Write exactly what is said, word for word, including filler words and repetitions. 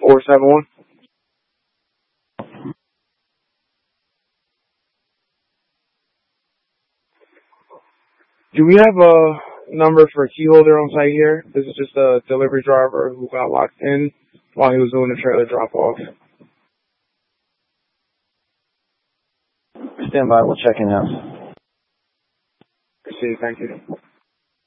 four seven one. Do we have a number for a key holder on site here? This is just a delivery driver who got locked in while he was doing the trailer drop off. Stand by, we'll check in house. See, thank you.